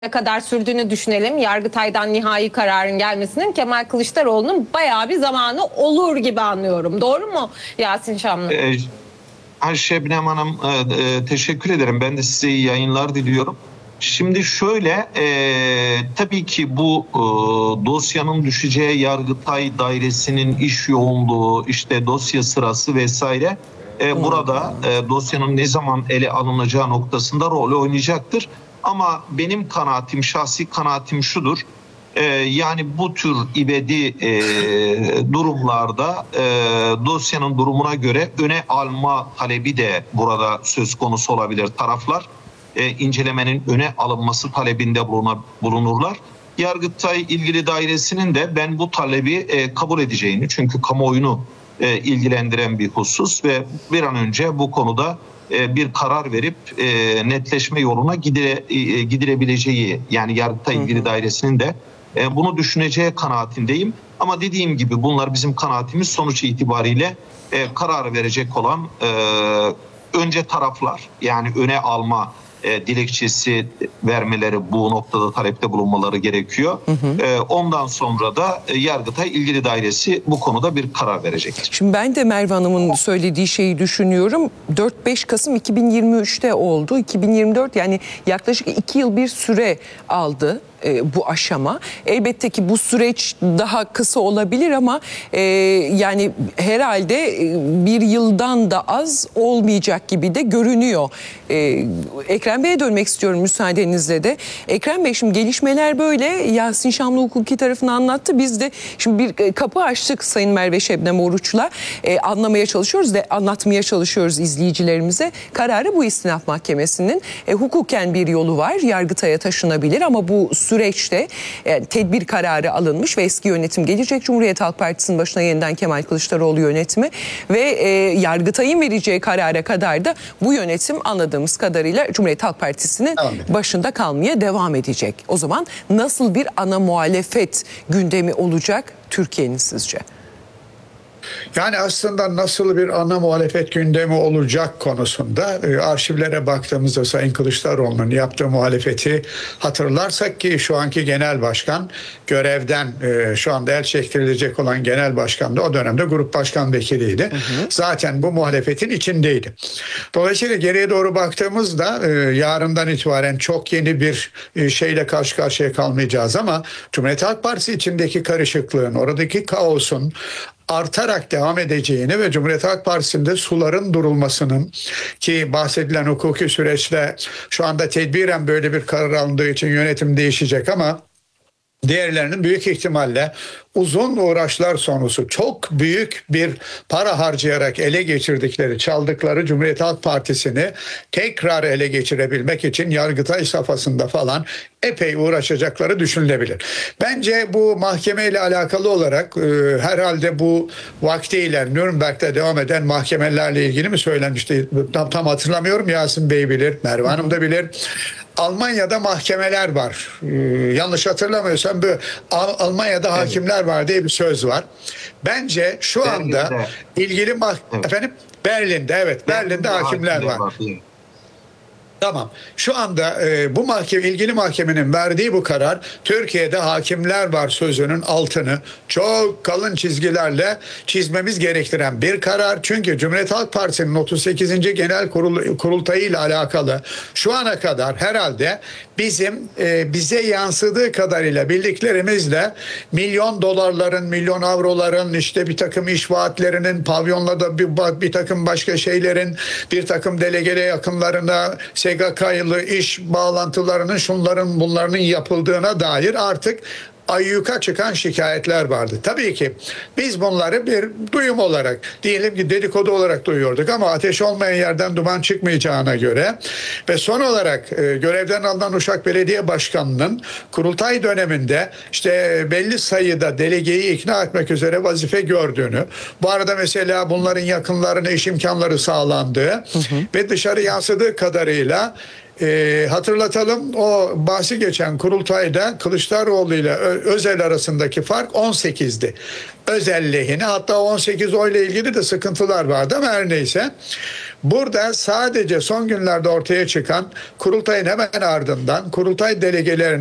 ne kadar sürdüğünü düşünelim. Yargıtay'dan nihai kararın gelmesinin Kemal Kılıçdaroğlu'nun bayağı bir zamanı olur gibi anlıyorum. Doğru mu Yasin Şamlı? Şebnem Hanım, teşekkür ederim. Ben de size iyi yayınlar diliyorum. Şimdi şöyle, tabii ki bu dosyanın düşeceği Yargıtay dairesinin iş yoğunluğu, işte dosya sırası vesaire burada dosyanın ne zaman ele alınacağı noktasında rol oynayacaktır. Ama benim kanaatim, şahsi kanaatim şudur. Yani bu tür ivedi durumlarda dosyanın durumuna göre öne alma talebi de burada söz konusu olabilir. Taraflar incelemenin öne alınması talebinde bulunurlar. Yargıtay ilgili dairesinin de ben bu talebi kabul edeceğini, çünkü kamuoyunu ilgilendiren bir husus ve bir an önce bu konuda bir karar verip netleşme yoluna gidilebileceği, yani Yargıtay ilgili dairesinin de bunu düşüneceği kanaatindeyim. Ama dediğim gibi bunlar bizim kanaatimiz, sonuç itibariyle karar verecek olan önce taraflar, yani öne alma dilekçesi vermeleri, bu noktada talepte bulunmaları gerekiyor. Ondan sonra da Yargıtay ilgili dairesi bu konuda bir karar verecektir. Şimdi ben de Merve Hanım'ın söylediği şeyi düşünüyorum. 4-5 Kasım 2023'te oldu. 2024, yani yaklaşık 2 yıl bir süre aldı bu aşama. Elbette ki bu süreç daha kısa olabilir ama yani herhalde bir yıldan da az olmayacak gibi de görünüyor. Ekrem Bey'e dönmek istiyorum müsaadenizle de. Ekrem Bey, şimdi gelişmeler böyle. Yasin Şamlı hukuki tarafını anlattı. Biz de şimdi bir kapı açtık Sayın Merve Şebnem Oruç'la. Anlamaya çalışıyoruz ve anlatmaya çalışıyoruz izleyicilerimize. Kararı bu istinaf mahkemesinin hukuken bir yolu var. Yargıtay'a taşınabilir ama bu süreçte tedbir kararı alınmış ve eski yönetim gelecek. Cumhuriyet Halk Partisi'nin başına yeniden Kemal Kılıçdaroğlu yönetimi ve Yargıtay'ın vereceği karara kadar da bu yönetim anladığımız kadarıyla Cumhuriyet Halk Partisi'nin başında kalmaya devam edecek. O zaman nasıl bir ana muhalefet gündemi olacak Türkiye'nin sizce? Yani aslında nasıl bir ana muhalefet gündemi olacak konusunda arşivlere baktığımızda Sayın Kılıçdaroğlu'nun yaptığı muhalefeti hatırlarsak ki şu anki genel başkan görevden şu anda el çektirilecek olan genel başkan da o dönemde grup başkan vekiliydi. Zaten bu muhalefetin içindeydi. Dolayısıyla geriye doğru baktığımızda yarından itibaren çok yeni bir şeyle karşı karşıya kalmayacağız ama Cumhuriyet Halk Partisi içindeki karışıklığın, oradaki kaosun artarak devam edeceğini ve Cumhuriyet Halk Partisi'nde suların durulmasının, ki bahsedilen hukuki süreçte şu anda tedbiren böyle bir karar alındığı için yönetim değişecek ama diğerlerinin büyük ihtimalle uzun uğraşlar sonucu çok büyük bir para harcayarak ele geçirdikleri, çaldıkları Cumhuriyet Halk Partisi'ni tekrar ele geçirebilmek için Yargıtay safhasında falan epey uğraşacakları düşünülebilir. Bence bu mahkemeyle alakalı olarak herhalde bu vaktiyle Nürnberg'de devam eden mahkemelerle ilgili mi söylenmişti? Tam hatırlamıyorum. Yasin Bey bilir, Merve Hanım da bilir. Almanya'da mahkemeler var. Yanlış hatırlamıyorsam Almanya'da hakimler var diye bir söz var. Bence şu anda ilgili efendim Berlin'de, evet, Berlin'de hakimler var. Tamam. Şu anda bu ilgili mahkemenin verdiği bu karar Türkiye'de hakimler var sözünün altını çok kalın çizgilerle çizmemiz gerektiren bir karar. Çünkü Cumhuriyet Halk Partisi'nin 38. Genel Kurultayı ile alakalı şu ana kadar herhalde bize yansıdığı kadarıyla bildiklerimizle milyon dolarların, milyon avroların, işte bir takım iş vaatlerinin, pavyonlarda bir takım başka şeylerin, bir takım delegele yakınlarına SGK'lı iş bağlantılarının, şunların bunların yapıldığına dair artık ayyuka çıkan şikayetler vardı. Tabii ki biz bunları bir duyum olarak, diyelim ki dedikodu olarak duyuyorduk ama ateş olmayan yerden duman çıkmayacağına göre ve son olarak görevden alınan Uşak Belediye Başkanı'nın kurultay döneminde işte belli sayıda delegeyi ikna etmek üzere vazife gördüğünü, bu arada mesela bunların yakınlarına iş imkanları sağlandığı ve dışarı yansıdığı kadarıyla hatırlatalım, o bahsi geçen kurultayda Kılıçdaroğlu ile Özel arasındaki fark 18'di. Özel lehine, hatta 18 oyla ilgili de sıkıntılar vardı ama her neyse. Burada sadece son günlerde ortaya çıkan kurultayın hemen ardından kurultay delegelerinin